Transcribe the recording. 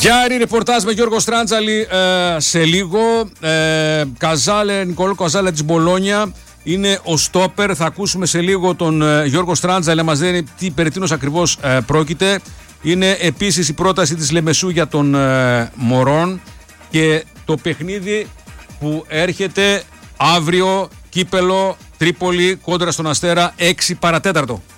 Γιάρη, ρεπορτάζ με Γιώργο Στράντζαλη σε λίγο. Νικόλο Καζάλε της Μπολόνια είναι ο στόπερ. Θα ακούσουμε σε λίγο τον Γιώργο Στράντζαλη να μας δει περί τίνος ακριβώς πρόκειται. Είναι επίσης η πρόταση της Λεμεσού για τον Μωρόν και το παιχνίδι που έρχεται αύριο, κύπελο Τρίπολη κόντρα στον Αστέρα 6 παρατέταρτο.